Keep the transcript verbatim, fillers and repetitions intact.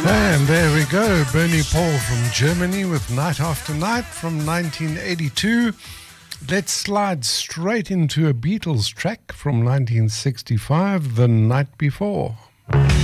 And there we go, Bernie Paul from Germany with Night After Night from nineteen eighty-two. Let's slide straight into a Beatles track from nineteen sixty-five, The Night Before.